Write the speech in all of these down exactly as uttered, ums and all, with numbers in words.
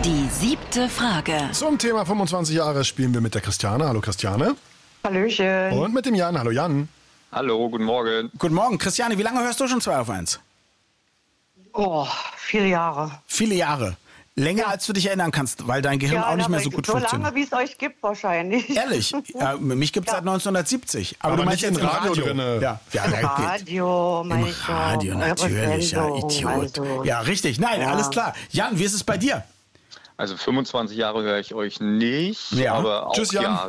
Die siebte Frage. Zum Thema fünfundzwanzig Jahre spielen wir mit der Christiane. Hallo Christiane. Hallöchen. Und mit dem Jan. Hallo Jan. Hallo, guten Morgen. Guten Morgen. Christiane, wie lange hörst du schon zwei auf eins? Oh, viele Jahre. Viele Jahre. Länger, als du dich erinnern kannst, weil dein Gehirn Ja, auch nicht mehr aber so gut so funktioniert. lange, wie es euch gibt wahrscheinlich. Ehrlich? Ja, mich gibt es Ja. seit neunzehnhundertsiebzig. Aber, Aber du meinst nicht jetzt im im Radio Radio. drinne. Ja, ja, Im da geht. Radio, Im meine ich Radio, doch. Eure natürlich, ja, Sendung, Idiot. also. Ja, richtig. Nein, Ja. alles klar. Jan, wie ist es bei dir? Also fünfundzwanzig Jahre höre ich euch nicht, Ja. aber auch Tschüss, Jan. Jahre.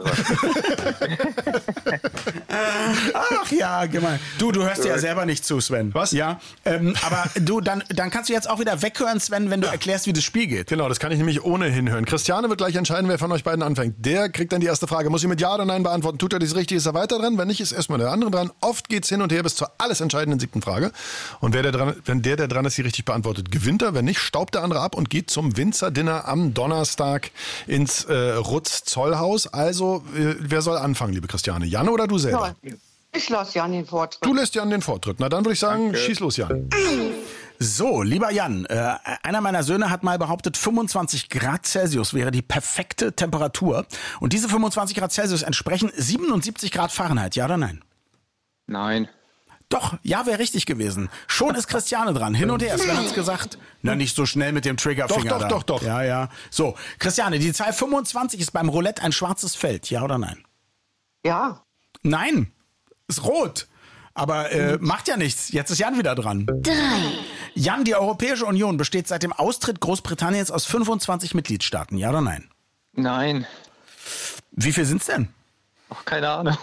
Ach ja, gemein. Du, du hörst dir ja selber nicht zu, Sven. Was? Ja, ähm, aber du, dann, dann kannst du jetzt auch wieder weghören, Sven, wenn du erklärst, wie das Spiel geht. Genau, das kann ich nämlich ohnehin hören. Christiane wird gleich entscheiden, wer von euch beiden anfängt. Der kriegt dann die erste Frage. Muss sie mit Ja oder Nein beantworten. Tut er dies richtig, ist er weiter dran. Wenn nicht, ist erstmal der andere dran. Oft geht's hin und her bis zur alles entscheidenden siebten Frage. Und wer der dran, wenn der, der dran ist, die richtig beantwortet, gewinnt er. Wenn nicht, staubt der andere ab und geht zum Winzerdinner am Donnerstag ins äh, Rutz-Zollhaus. Also, äh, wer soll anfangen, liebe Christiane? Jan oder du selber? Ja, ich lasse Jan den Vortritt. Du lässt Jan den Vortritt. Na, dann würde ich sagen, Danke. schieß los, Jan. So, lieber Jan, äh, einer meiner Söhne hat mal behauptet, fünfundzwanzig Grad Celsius wäre die perfekte Temperatur. Und diese fünfundzwanzig Grad Celsius entsprechen siebenundsiebzig Grad Fahrenheit, ja oder nein? Nein. Doch, ja, wäre richtig gewesen. Schon ist Christiane dran. Hin und her, Sven hat's gesagt. Na, nicht so schnell mit dem Triggerfinger. Doch, doch, da. doch, doch. Ja, ja. So, Christiane, die Zahl fünfundzwanzig ist beim Roulette ein schwarzes Feld, ja oder nein? Ja, Nein, ist rot. Aber äh, macht ja nichts. Jetzt ist Jan wieder dran. Drei. Jan, die Europäische Union besteht seit dem Austritt Großbritanniens aus fünfundzwanzig Mitgliedstaaten, ja oder nein? Nein. Wie viel sind's denn? Ach, keine Ahnung.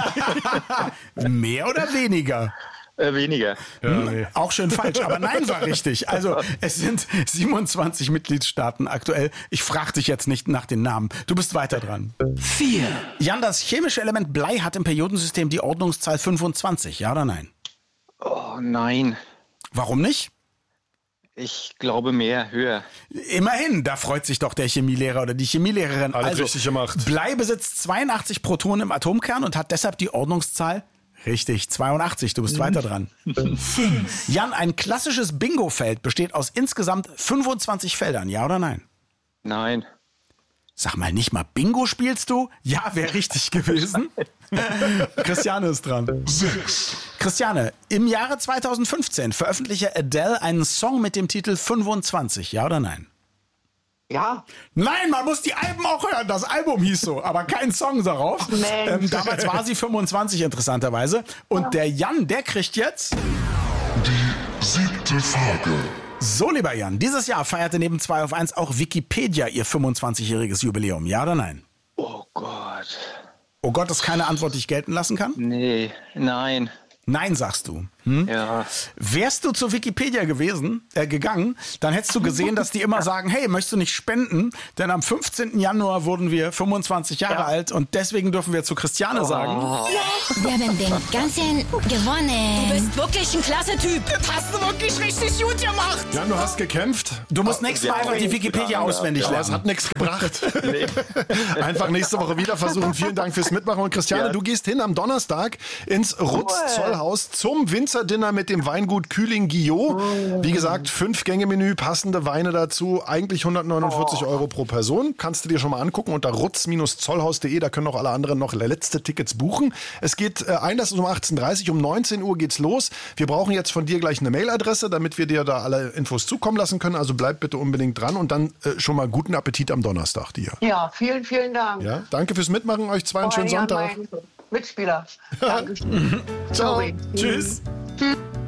Mehr oder weniger? äh, weniger. Hm, auch schön falsch, aber nein war richtig. Also es sind siebenundzwanzig Mitgliedstaaten aktuell. Ich frage dich jetzt nicht nach den Namen. Du bist weiter dran. Vier. Jan, das chemische Element Blei hat im Periodensystem die Ordnungszahl fünfundzwanzig, ja oder nein? Oh, nein. Warum nicht? Ich glaube mehr, höher. Immerhin, da freut sich doch der Chemielehrer oder die Chemielehrerin. Alles also, richtig gemacht. Blei besitzt zweiundachtzig Protonen im Atomkern und hat deshalb die Ordnungszahl richtig, zweiundachtzig. Du bist weiter dran. Jan, ein klassisches Bingo-Feld besteht aus insgesamt fünfundzwanzig Feldern, ja oder nein? Nein. Sag mal, nicht mal Bingo spielst du? Ja, wäre richtig gewesen. Christiane ist dran. sechs, Christiane, im Jahre zweitausendfünfzehn veröffentlichte Adele einen Song mit dem Titel fünfundzwanzig, ja oder nein? ja. Nein, man muss die Alben auch hören. Das Album hieß so, aber kein Song darauf. Mensch. Ähm, damals war sie fünfundzwanzig, interessanterweise. Und der Jan, der kriegt jetzt... die siebte Frage. So, lieber Jan, dieses Jahr feierte neben zwei auf eins auch Wikipedia ihr fünfundzwanzigjähriges Jubiläum, ja oder nein? Oh Gott. Oh Gott, das ist keine Antwort, die ich gelten lassen kann? Nee, nein. Nein, sagst du. Hm? Ja. Wärst du zu Wikipedia gewesen, äh, gegangen, dann hättest du gesehen, dass die immer sagen, hey, möchtest du nicht spenden? Denn am fünfzehnten Januar wurden wir fünfundzwanzig Jahre Ja. alt und deswegen dürfen wir zu Christiane sagen. Wir haben den ganzen gewonnen. Du bist wirklich ein klasse Typ. Das hast du wirklich richtig gut gemacht. Jan, du hast gekämpft. Du musst nächstes Mal einfach die Wikipedia Ja, auswendig Aber es lernen. hat nichts gebracht. Einfach nächste Woche wieder versuchen. Vielen Dank fürs Mitmachen. Und Christiane, Ja. du gehst hin am Donnerstag ins Rutz-Zollhaus zum Winzerdinner mit dem Weingut Kühling-Guillot. Wie gesagt, Fünf-Gänge-Menü, passende Weine dazu. Eigentlich hundertneunundvierzig Euro pro Person. Kannst du dir schon mal angucken unter rutz zollhaus punkt de. Da können auch alle anderen noch letzte Tickets buchen. Es geht äh, Einlass ist um achtzehn Uhr dreißig. Um neunzehn Uhr geht's los. Wir brauchen jetzt von dir gleich eine Mailadresse, damit wir dir da alle Infos zukommen lassen können. Also bleib bitte unbedingt dran und dann äh, schon mal guten Appetit am Donnerstag dir. Ja, vielen, vielen Dank. Ja, danke fürs Mitmachen. Euch zwei einen schönen Euer Jan, Sonntag. mein Mitspieler. Dankeschön. Ciao. Sorry. Tschüss.